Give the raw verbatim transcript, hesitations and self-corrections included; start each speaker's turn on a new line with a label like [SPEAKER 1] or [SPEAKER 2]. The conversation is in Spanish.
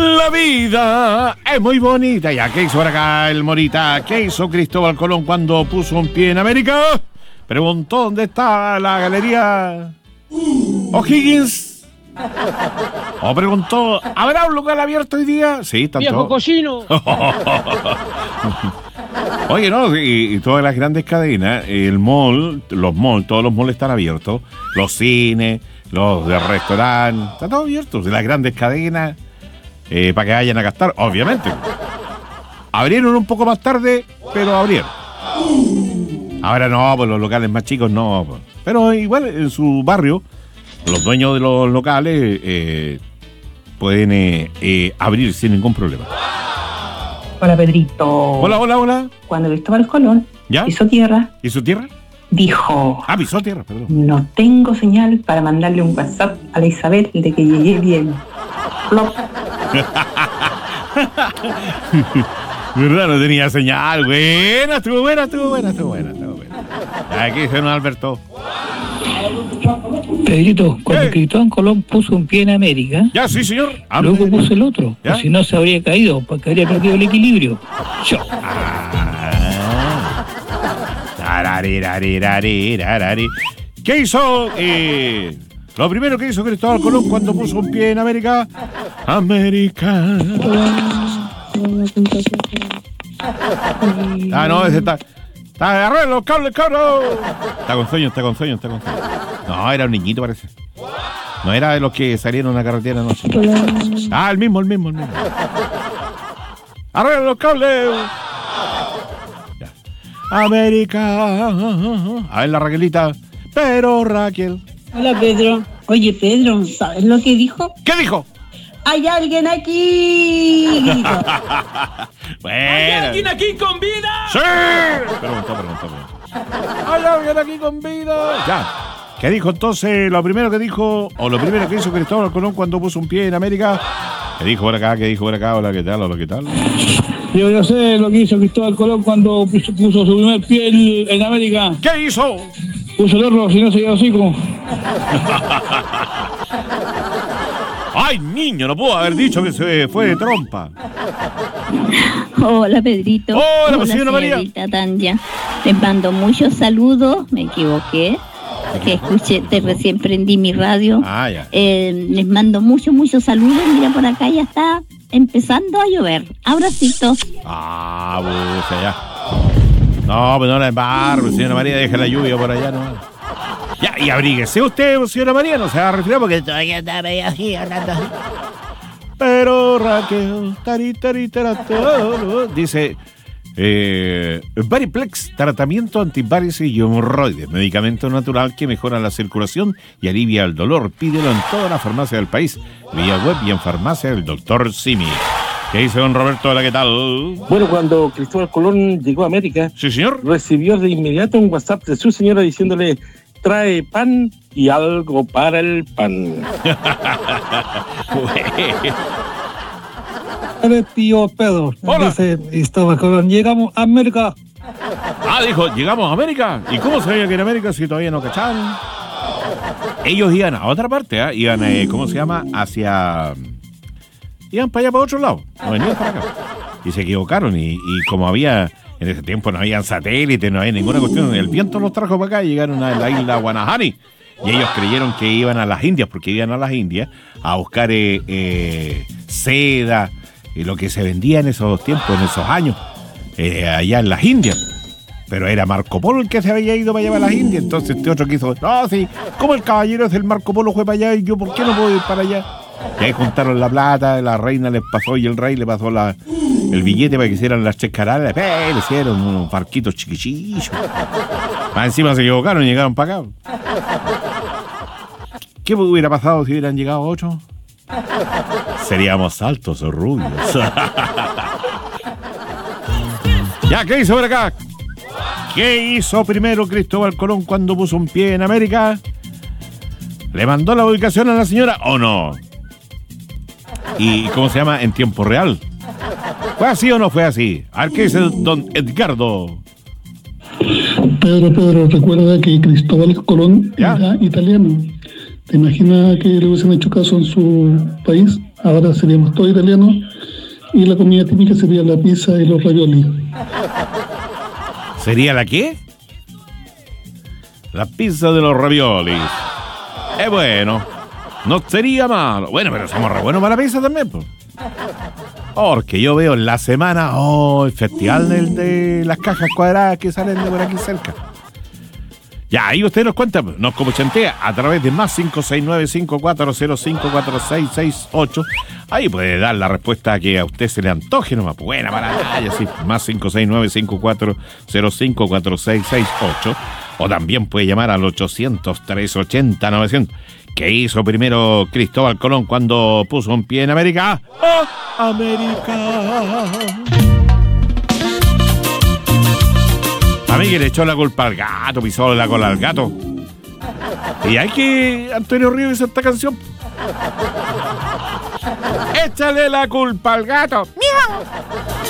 [SPEAKER 1] La vida es muy bonita. Ya, ¿qué hizo por acá el Morita? ¿Qué hizo Cristóbal Colón cuando puso un pie en América? Preguntó dónde está la galería O'Higgins. O preguntó, ¿habrá un local abierto hoy día? Sí, tanto.
[SPEAKER 2] ¡Viejo cochino!
[SPEAKER 1] Oye, no, y, y todas las grandes cadenas, el mall, los malls, todos los malls están abiertos. Los cines, los de restaurantes, están todos abiertos. Las grandes cadenas, eh, para que vayan a gastar, obviamente. Abrieron un poco más tarde, pero abrieron. Ahora no, pues los locales más chicos no. Pues. Pero igual en su barrio, los dueños de los locales eh, pueden eh, eh, abrir sin ningún problema.
[SPEAKER 3] Hola, Pedrito.
[SPEAKER 1] Hola, hola, hola.
[SPEAKER 3] Cuando Cristóbal Colón
[SPEAKER 1] ¿Ya?
[SPEAKER 3] pisó tierra,
[SPEAKER 1] ¿Y su tierra?
[SPEAKER 3] dijo:
[SPEAKER 1] Ah, pisó tierra, perdón.
[SPEAKER 3] no tengo señal para mandarle un WhatsApp a la Isabel de que llegué bien. Plop.
[SPEAKER 1] ¿Verdad? No tenía señal. Buena, estuvo buena, estuvo buena, estuvo buena, estuvo buena. Aquí dice don Alberto.
[SPEAKER 4] Pedrito, cuando
[SPEAKER 1] ¿Qué?
[SPEAKER 4] Cristóbal Colón puso un pie en América,
[SPEAKER 1] Ya, sí, señor.
[SPEAKER 4] luego
[SPEAKER 1] América.
[SPEAKER 4] puso el otro,
[SPEAKER 1] ¿Ya?
[SPEAKER 4] o si no se habría caído, porque habría perdido el equilibrio. Yo.
[SPEAKER 1] Ah. Tararirariraririrarari. ¿Qué hizo? Eh, lo primero que hizo Cristóbal Colón cuando puso un pie en América. América. Ah, no, ese está. Está agarrando los cables, cabrón. Está con sueño, está con sueño, está con sueño. No, era un niñito, parece. No era de los que salieron a la carretera anoche. Ah, el mismo, el mismo, el mismo. ¡Arregla los cables! Ya. América. A ver la Raquelita. Pero Raquel.
[SPEAKER 5] Hola, Pedro. Oye, Pedro, ¿sabes lo que dijo?
[SPEAKER 1] ¿Qué dijo?
[SPEAKER 5] ¡Hay alguien aquí! Gritó.
[SPEAKER 1] Bueno.
[SPEAKER 2] ¿Hay alguien aquí con vida?
[SPEAKER 1] ¡Sí! Preguntó, preguntó, preguntó. ¿Hay alguien aquí con vida? Ya. ¿Qué dijo entonces? Lo primero que dijo, o lo primero que hizo Cristóbal Colón cuando puso un pie en América. ¿Qué dijo por acá? ¿Qué dijo por acá? Hola, ¿qué tal? Hola, ¿qué tal?
[SPEAKER 4] Yo ya sé lo que hizo Cristóbal Colón cuando puso, puso su primer pie en, en América.
[SPEAKER 1] ¿Qué hizo?
[SPEAKER 4] Puso el horno, si no se quedó hocico.
[SPEAKER 1] ¡Ay, niño! No pudo haber dicho que se fue de trompa.
[SPEAKER 6] Hola, Pedrito.
[SPEAKER 1] Hola, pues, señora María.
[SPEAKER 6] Señorita Tanya. Les mando muchos saludos. Me equivoqué. Que escuché, te recién prendí mi radio.
[SPEAKER 1] Ah, ya.
[SPEAKER 6] Eh, les mando muchos, muchos saludos. Mira, por acá ya está empezando a llover. Abracitos.
[SPEAKER 1] Ah, bucha, ya. No, pues no la embarro, señora María, deja la lluvia por allá, ¿no? Ya, y abríguese usted, señora María, no se va a resfriar porque todavía está medio así hablando. Pero Raquel, tari, tari, taratoro, dice, eh, Variplex, tratamiento antivarices y hemorroides, medicamento natural que mejora la circulación y alivia el dolor. Pídelo en toda la farmacia del país, vía web y en farmacia del doctor Simi. ¿Qué dice don Roberto? Hola, ¿qué tal?
[SPEAKER 7] Bueno, cuando Cristóbal Colón llegó a América,
[SPEAKER 1] Sí, señor.
[SPEAKER 7] recibió de inmediato un WhatsApp de su señora diciéndole: trae pan y algo para el pan.
[SPEAKER 4] Eres tío Pedro.
[SPEAKER 1] Hola.
[SPEAKER 4] Dice Cristóbal Colón, llegamos a América.
[SPEAKER 1] Ah, dijo, llegamos a América. ¿Y cómo sabía que en América si todavía no cachaban? Ellos iban a otra parte, ¿eh? Iban, eh, ¿cómo se llama? Hacia... Iban para allá, para otro lado. No venían para acá. Y se equivocaron. Y, y como había... En ese tiempo no habían satélites, no había ninguna cuestión. El viento los trajo para acá y llegaron a la isla Guanahani. Y ellos creyeron que iban a las Indias, porque iban a las Indias a buscar eh, eh, seda y lo que se vendía en esos tiempos, en esos años, eh, allá en las Indias. Pero era Marco Polo el que se había ido para allá, para las Indias. Entonces este otro quiso, no, sí, como el caballero es el Marco Polo fue para allá y yo, ¿por qué no puedo ir para allá? Y ahí juntaron la plata, la reina les pasó y el rey le pasó la, el billete para que hicieran las chescaradas. ¡Eh! Le hicieron unos barquitos chiquichillos. Más encima se equivocaron y llegaron para acá. ¿Qué hubiera pasado si hubieran llegado ocho? Seríamos altos o rubios. Ya, ¿qué hizo por acá? ¿Qué hizo primero Cristóbal Colón cuando puso un pie en América? ¿Le mandó la ubicación a la señora o no? ¿Y cómo se llama? En tiempo real. ¿Fue así o no fue así? A ver, ¿qué dice don Edgardo?
[SPEAKER 8] Pedro, Pedro, recuerda que Cristóbal Colón
[SPEAKER 1] ¿Ya?
[SPEAKER 8] era italiano. ¿Te imaginas que le hubiesen hecho caso en su país? ahora seríamos todos italianos, y la comida típica sería la pizza y los raviolis.
[SPEAKER 1] ¿Sería la qué? La pizza de los raviolis. Es bueno. No sería malo. Bueno, pero somos re buenos para la pizza también, pues. Porque yo veo en la semana, oh, el festival del, de las cajas cuadradas que salen de por aquí cerca. Ya, ahí usted nos cuenta, nos comochantea a través de más cinco seis nueve, cinco cuatro cero cinco, cuatro seis seis ocho. Ahí puede dar la respuesta que a usted se le antoje nomás. Buena para allá, sí. Más cinco seis nueve, cinco cuatro cero cinco, cuatro seis seis ocho. O también puede llamar al ochocientos, trescientos ochenta, novecientos. ¿Qué hizo primero Cristóbal Colón cuando puso un pie en América? ¡Oh, América! A mí que le echó la culpa al gato, pisó la cola al gato. Y hay que Antonio Ríos hizo esta canción. Échale la culpa al gato. ¡Miau!